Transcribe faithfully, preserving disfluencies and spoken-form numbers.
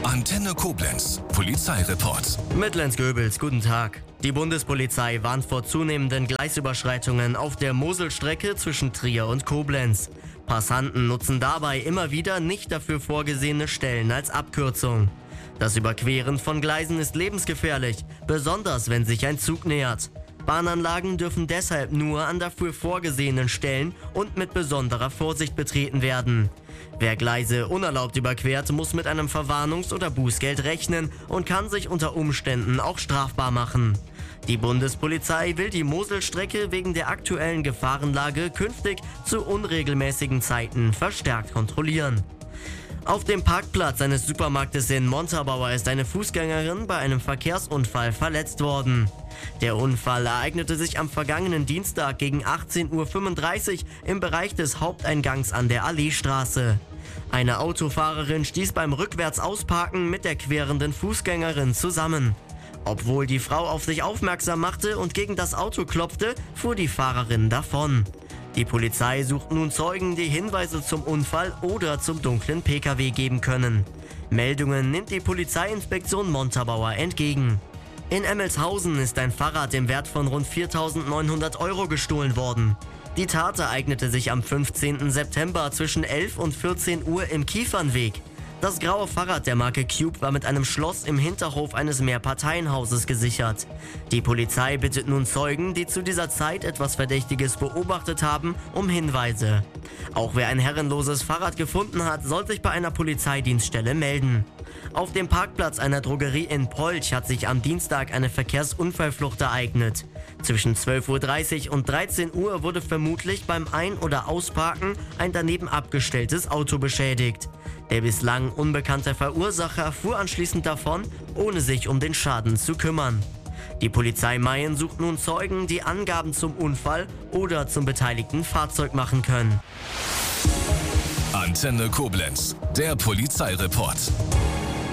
Antenne Koblenz, Polizeireport. Mit Lenz Goebels, guten Tag. Die Bundespolizei warnt vor zunehmenden Gleisüberschreitungen auf der Moselstrecke zwischen Trier und Koblenz. Passanten nutzen dabei immer wieder nicht dafür vorgesehene Stellen als Abkürzung. Das Überqueren von Gleisen ist lebensgefährlich, besonders wenn sich ein Zug nähert. Bahnanlagen dürfen deshalb nur an dafür vorgesehenen Stellen und mit besonderer Vorsicht betreten werden. Wer Gleise unerlaubt überquert, muss mit einem Verwarnungs- oder Bußgeld rechnen und kann sich unter Umständen auch strafbar machen. Die Bundespolizei will die Moselstrecke wegen der aktuellen Gefahrenlage künftig zu unregelmäßigen Zeiten verstärkt kontrollieren. Auf dem Parkplatz eines Supermarktes in Montabaur ist eine Fußgängerin bei einem Verkehrsunfall verletzt worden. Der Unfall ereignete sich am vergangenen Dienstag gegen achtzehn Uhr fünfunddreißig im Bereich des Haupteingangs an der Alleestraße. Eine Autofahrerin stieß beim Rückwärtsausparken mit der querenden Fußgängerin zusammen. Obwohl die Frau auf sich aufmerksam machte und gegen das Auto klopfte, fuhr die Fahrerin davon. Die Polizei sucht nun Zeugen, die Hinweise zum Unfall oder zum dunklen P K W geben können. Meldungen nimmt die Polizeiinspektion Montabaur entgegen. In Emmelshausen ist ein Fahrrad im Wert von rund viertausendneunhundert Euro gestohlen worden. Die Tat ereignete sich am fünfzehnten September zwischen elf und vierzehn Uhr im Kiefernweg. Das graue Fahrrad der Marke Cube war mit einem Schloss im Hinterhof eines Mehrparteienhauses gesichert. Die Polizei bittet nun Zeugen, die zu dieser Zeit etwas Verdächtiges beobachtet haben, um Hinweise. Auch wer ein herrenloses Fahrrad gefunden hat, soll sich bei einer Polizeidienststelle melden. Auf dem Parkplatz einer Drogerie in Polch hat sich am Dienstag eine Verkehrsunfallflucht ereignet. Zwischen zwölf Uhr dreißig und dreizehn Uhr wurde vermutlich beim Ein- oder Ausparken ein daneben abgestelltes Auto beschädigt. Der bislang unbekannte Verursacher fuhr anschließend davon, ohne sich um den Schaden zu kümmern. Die Polizei Mayen sucht nun Zeugen, die Angaben zum Unfall oder zum beteiligten Fahrzeug machen können. Antenne Koblenz, der Polizeireport.